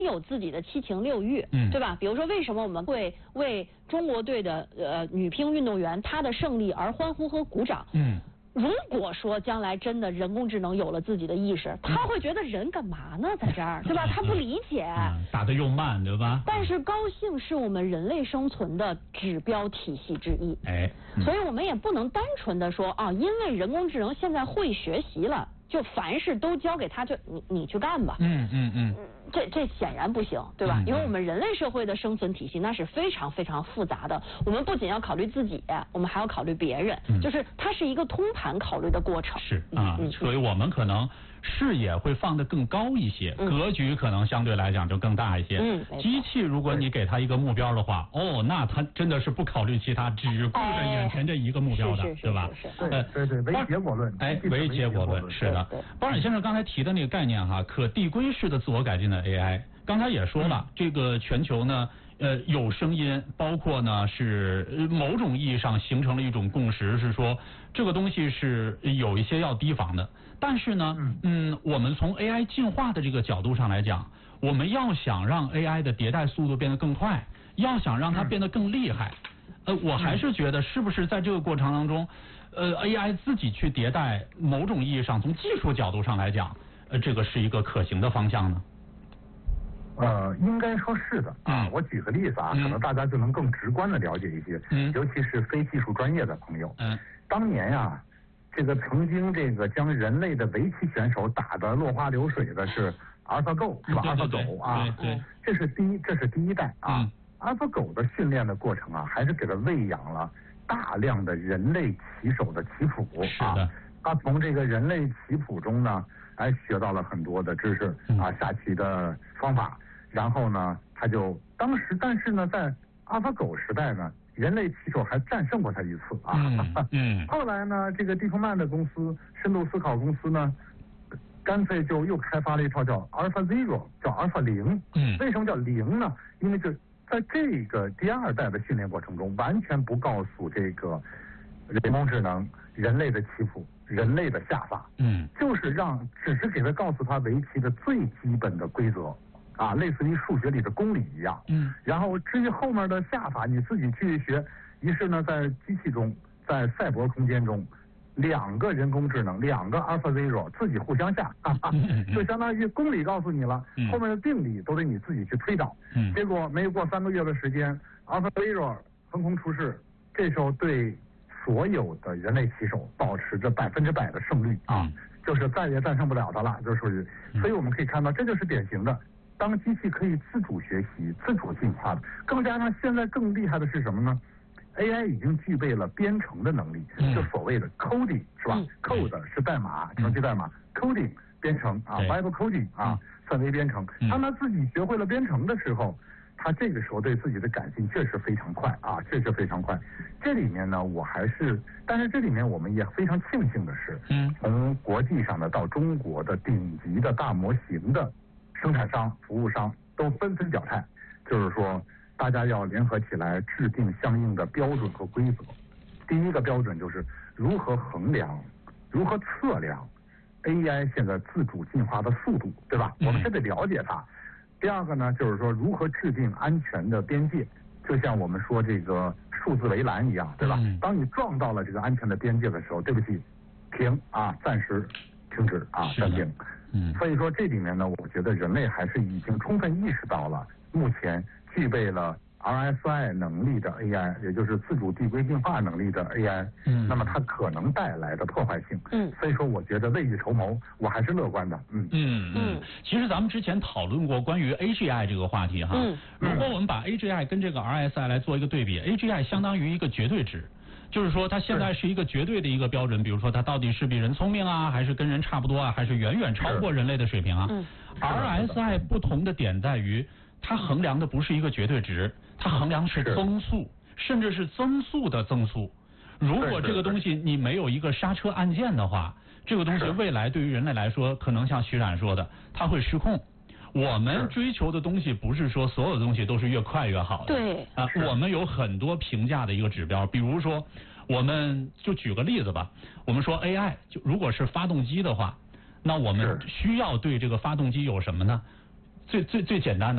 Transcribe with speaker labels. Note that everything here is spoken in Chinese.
Speaker 1: 有自己的七情六欲，对吧？比如说，为什么我们会为中国队的女乒运动员她的胜利而欢呼和鼓掌？如果说将来真的人工智能有了自己的意识，他会觉得人干嘛呢，在这儿，对吧？他不理解，
Speaker 2: 打得又慢，对吧？
Speaker 1: 但是高兴是我们人类生存的指标体系之一，所以我们也不能单纯的说啊，因为人工智能现在会学习了，就凡事都交给他，就你去干吧。这显然不行，对吧？因为我们人类社会的生存体系那是非常非常复杂的，我们不仅要考虑自己，我们还要考虑别人，就是它是一个通盘考虑的过程。
Speaker 2: 是啊，所以我们可能视野会放得更高一些，格局可能相对来讲就更大一些。机器如果你给它一个目标的话，那它真的是不考虑其他，只顾着眼前这一个目标的，对吧？
Speaker 3: 对，唯结果论。
Speaker 2: 唯结果论，是的。包尔先生刚才提的那个概念哈，可递归式的自我改进的 AI， 刚才也说了，这个全球呢，有声音，包括呢是某种意义上形成了一种共识，是说这个东西是有一些要提防的。但是呢，我们从 AI 进化的这个角度上来讲，我们要想让 AI 的迭代速度变得更快，要想让它变得更厉害，我还是觉得是不是在这个过程当中，AI 自己去迭代，某种意义上从技术角度上来讲，这个是一个可行的方向呢？
Speaker 3: 应该说是的啊。我举个例子啊，可能大家就能更直观的了解一些，尤其是非技术专业的朋友。当年呀，这个曾经这个将人类的围棋选手打得落花流水的是 AlphaGo， 是吧？AlphaGo 啊，这是第一代啊。AlphaGo 的训练的过程啊，还是给它喂养了大量的人类棋手的棋谱啊。他从这个人类棋谱中呢，学到了很多的知识啊，下棋的方法。然后呢，他就但是呢，在AlphaGo时代呢，人类棋手还战胜过他一次啊。后来呢，这个蒂夫曼的公司深度思考公司呢，干脆就又开发了一套叫 AlphaZero， 叫 Alpha0。为什么叫0呢？因为就在这个第二代的训练过程中，完全不告诉这个人工智能人类的棋谱、人类的下法，就是只是给他告诉他围棋的最基本的规则啊，类似于数学里的公理一样。然后至于后面的下法，你自己去学。于是呢，在机器中，在赛博空间中，两个人工智能，两个 AlphaZero 自己互相下，就相当于公理告诉你了，后面的定理都得你自己去推导。结果没有过3个月的时间 ，AlphaZero 横空出世，这时候对所有的人类棋手保持着100%的胜率啊，就是再也战胜不了他了，就是。所以我们可以看到，这就是典型的，当机器可以自主学习、自主进化的，更加上现在更厉害的是什么呢？AI 已经具备了编程的能力，就所谓的 coding 是吧？code 是代码，程序代码 ，coding 编程啊 ，Bible coding 啊，算为编程。当他自己学会了编程的时候，他这个时候对自己的改进确实非常快啊，确实非常快。这里面呢，但是这里面我们也非常庆幸的是，从国际上的到中国的顶级的大模型的生产商、服务商都纷纷表态，就是说。大家要联合起来制定相应的标准和规则。第一个标准就是如何衡量、如何测量 AI 现在自主进化的速度，对吧？我们先得了解它。第二个呢，就是说如何制定安全的边界，就像我们说这个数字围栏一样，对吧？当你撞到了这个安全的边界的时候，对不起，停啊，暂时停止啊，暂停。所以说这里面呢，我觉得人类还是已经充分意识到了目前具备了 RSI 能力的 AI， 也就是自主递归进化能力的 AI，那么它可能带来的破坏性。所以说我觉得未雨绸缪，我还是乐观的。
Speaker 2: 其实咱们之前讨论过关于 AGI 这个话题哈。如果我们把 AGI 跟这个 RSI 来做一个对比 ，AGI 相当于一个绝对值。就是说，它现在是一个绝对的一个标准，比如说它到底是比人聪明啊，还是跟人差不多啊，还是远远超过人类的水平啊？RSI 不同的点在于，它衡量的不是一个绝对值，它衡量是增速，甚至是增速的增速。如果这个东西你没有一个刹车按键的话，这个东西未来对于人类来说，可能像徐冉说的，它会失控。我们追求的东西不是说所有的东西都是越快越好的。
Speaker 1: 对
Speaker 2: 啊，我们有很多评价的一个指标，比如说，我们就举个例子吧，我们说 AI 就如果是发动机的话，那我们需要对这个发动机有什么呢？最简单的。